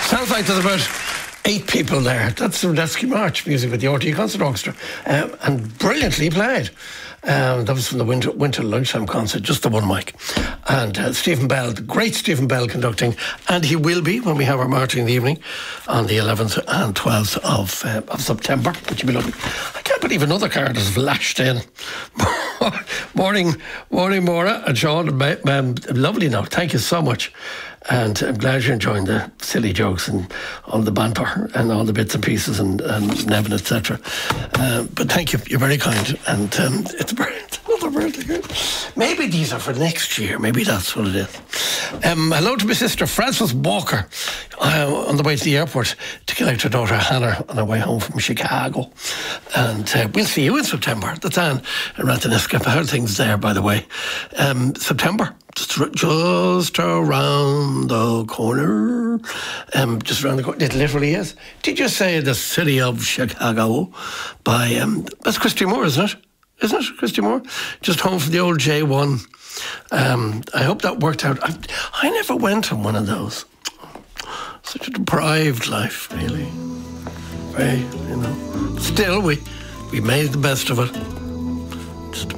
Sounds like there's about 8 people there. That's the Rescue March music with the RTE Concert Orchestra, and brilliantly played. That was from the winter lunchtime concert, just the one mic. And Stephen Bell, the great Stephen Bell conducting, and he will be when we have our marching in the evening on the 11th and 12th of September, which will be lovely. I can't believe another card has lashed in. Morning, Maura and Sean. Lovely now. Thank you so much. And I'm glad you're enjoying the silly jokes and all the banter and all the bits and pieces and Nevin, etc. But thank you. You're very kind. And it's another birthday. Maybe these are for next year. Maybe that's what it is. Hello to my sister Frances Walker on the way to the airport to collect her daughter Hannah on her way home from Chicago. And we'll see you in September. That's Anne and Rataniska. I heard things there, by the way. September. Just around the corner. Just around the corner. It literally is. Did you say the city of Chicago? By that's Christy Moore, isn't it? Isn't it Christy Moore? Just home from the old J1. I hope that worked out. I never went on one of those. Such a deprived life, really. Very, Still, we made the best of it. Just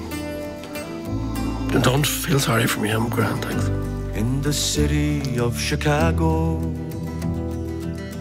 don't feel sorry for me. I'm grand, thanks. In the city of Chicago,